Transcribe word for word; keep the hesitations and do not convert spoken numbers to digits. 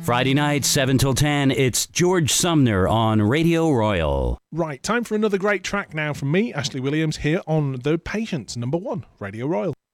Friday night, seven till ten, it's George Sumner on Radio Royal. Right, time for another great track now from me, Ashley Williams, here on The Patients, number one, Radio Royal.